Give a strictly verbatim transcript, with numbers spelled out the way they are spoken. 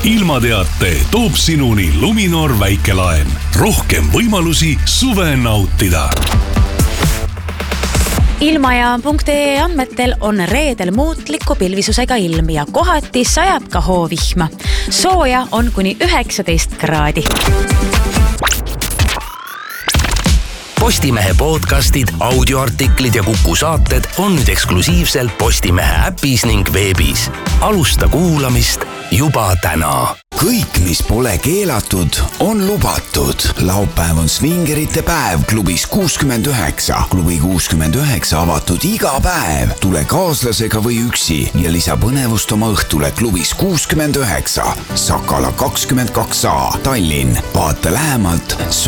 ilmateate toob sinuni Luminor väikelaen. Rohkem võimalusi suve nautida. Ilmajaam.ee andmetel on reedel muutliku pilvisusega ilm ja kohati sajab ka hoovihma. Sooja on kuni üheksateist kraadi. Postimehe podcastid, audioartiklid ja Kuku saated on nüüd eksklusiivselt Postimehe äpis ning veebis. Alusta kuulamist juba täna. Kõik, mis pole keelatud, on lubatud. Laupäev on svingerite päev klubis kuuskümmend üheksa. Klubi kuuskümmend üheksa avatud iga päev. Tule kaaslasega või üksi ja lisa põnevust oma õhtule klubis kuuskümmend üheksa. Sakala kakskümmend kaks A, Tallinn. Vaata lähemalt